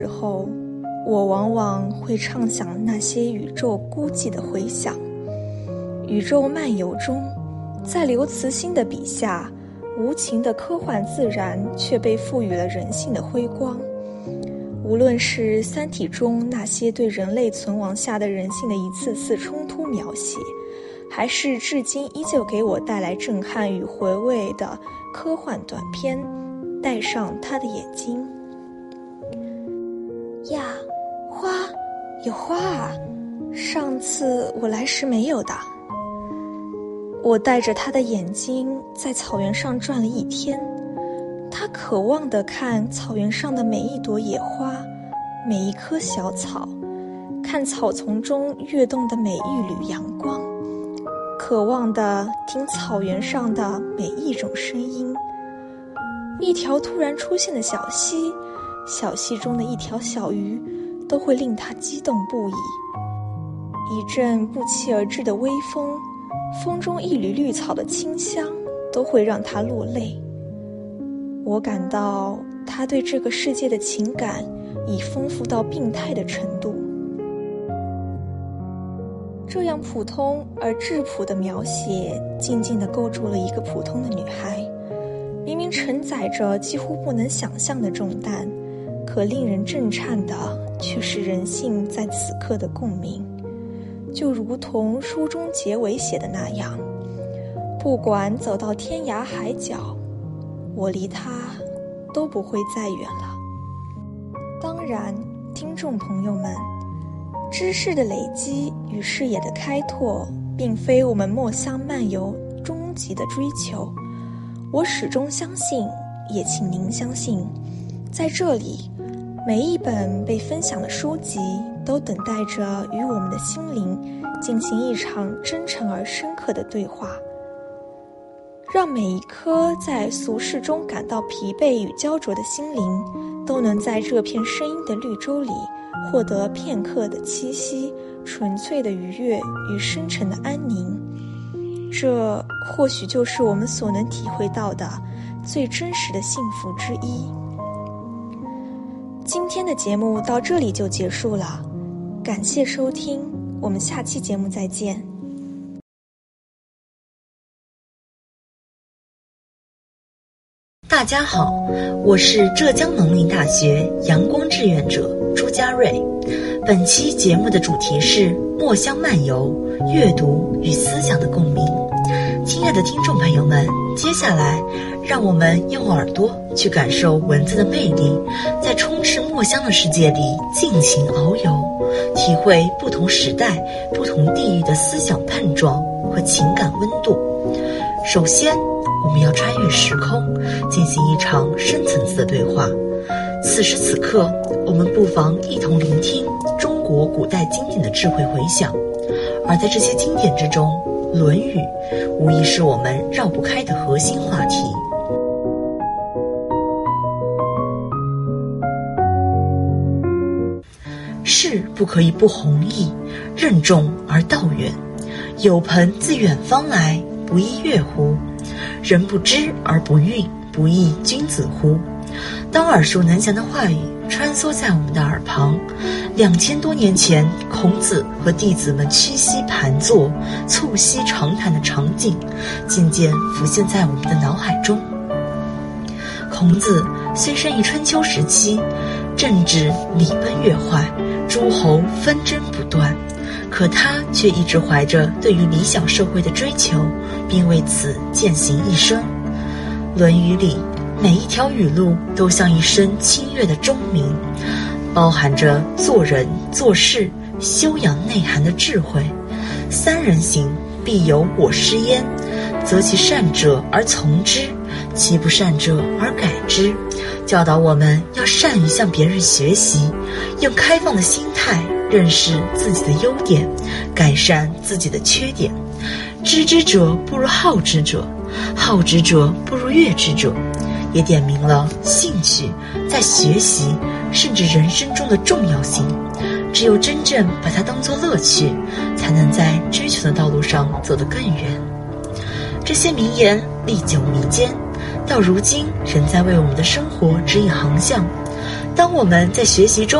时候，我往往会畅想那些宇宙孤寂的回响。宇宙漫游中，在刘慈欣的笔下，无情的科幻自然却被赋予了人性的辉光。无论是《三体》中那些对人类存亡下的人性的一次次冲突描写，还是至今依旧给我带来震撼与回味的科幻短片《带上他的眼睛》。呀，花，有花啊！上次我来时没有的。我带着他的眼睛在草原上转了一天，他渴望地看草原上的每一朵野花，每一棵小草，看草丛中跃动的每一缕阳光，渴望地听草原上的每一种声音。一条突然出现的小溪，小溪中的一条小鱼，都会令他激动不已。一阵不期而至的微风，风中一缕绿草的清香，都会让他落泪。我感到他对这个世界的情感已丰富到病态的程度。这样普通而质朴的描写，静静地构筑了一个普通的女孩，明明承载着几乎不能想象的重担，可令人震颤的却是人性在此刻的共鸣。就如同书中结尾写的那样，不管走到天涯海角，我离他都不会再远了。当然，听众朋友们，知识的累积与视野的开拓，并非我们墨香漫游终极的追求。我始终相信，也请您相信，在这里，每一本被分享的书籍都等待着与我们的心灵进行一场真诚而深刻的对话，让每一颗在俗世中感到疲惫与焦灼的心灵，都能在这片声音的绿洲里获得片刻的栖息、纯粹的愉悦与深沉的安宁。这或许就是我们所能体会到的最真实的幸福之一。今天的节目到这里就结束了，感谢收听，我们下期节目再见。 大家好，我是浙江农林大学阳光志愿者朱家瑞。本期节目的主题是墨香漫游，阅读与思想的共鸣。亲爱的听众朋友们，接下来让我们用耳朵去感受文字的魅力，在充斥墨香的世界里尽情遨游，体会不同时代、不同地域的思想碰撞和情感温度。首先，我们要穿越时空，进行一场深层次的对话。此时此刻，我们不妨一同聆听中国古代经典的智慧回响。而在这些经典之中，《论语》无疑是我们绕不开的核心话题。事不可以不弘毅，任重而道远。有朋自远方来，不亦乐乎？人不知而不愠，不亦君子乎？当耳熟能详的话语穿梭在我们的耳旁，2000多年前孔子和弟子们屈膝盘坐、促膝长谈的场景，渐渐浮现在我们的脑海中。孔子虽生于春秋时期，政治礼崩乐坏，诸侯纷争不断，可他却一直怀着对于理想社会的追求，并为此践行一生。《论语》里每一条语录都像一声清越的钟鸣，包含着做人做事修养内涵的智慧。三人行，必有我师焉，择其善者而从之，其不善者而改之。教导我们要善于向别人学习，用开放的心态认识自己的优点，改善自己的缺点。知之者不如好之者，好之者不如悦之者。也点明了兴趣在学习甚至人生中的重要性。只有真正把它当作乐趣，才能在追求的道路上走得更远。这些名言历久弥坚，到如今仍在为我们的生活指引航向。 当我们在学习中